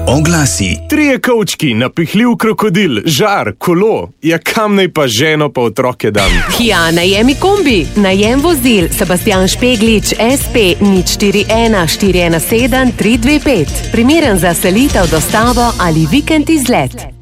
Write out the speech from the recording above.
Oglasi. Trije kovčki, napihljiv krokodil, žar, kolo. Ja, kam naj pa ženo pa otroke dam? Ja, najemi kombi. Najem vozil Sebastian Špeglič, SP 041 417 325. Primeren za selitev, dostavo ali vikend izlet.